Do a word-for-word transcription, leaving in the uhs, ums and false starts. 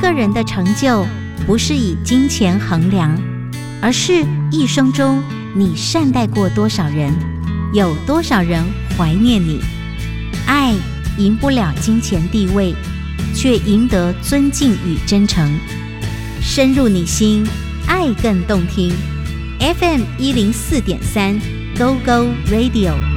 个人的成就不是以金钱衡量，而是一生中你善待过多少人，有多少人怀念你。爱赢不了金钱地位，却赢得尊敬与真诚。深入你心，爱更动听。F M 一零四点三 Go Go Radio。